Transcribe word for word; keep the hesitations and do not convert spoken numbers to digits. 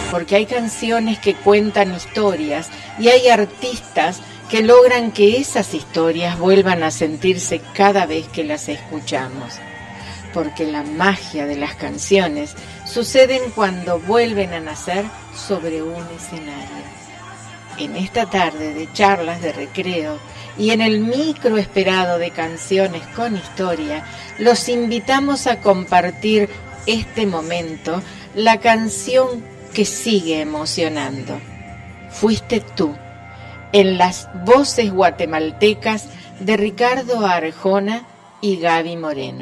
porque hay canciones que cuentan historias y hay artistas que logran que esas historias vuelvan a sentirse cada vez que las escuchamos. Porque la magia de las canciones suceden cuando vuelven a nacer sobre un escenario. En esta tarde de charlas de recreo y en el micro esperado de canciones con historia, los invitamos a compartir este momento, la canción que sigue emocionando. Fuiste tú, en las voces guatemaltecas de Ricardo Arjona y Gaby Moreno.